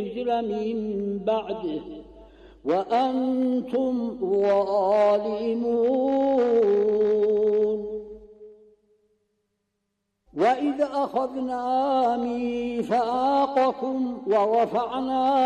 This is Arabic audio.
العجل من بعده وأنتم ظالمون وإذ أخذنا ميثاقكم ورفعنا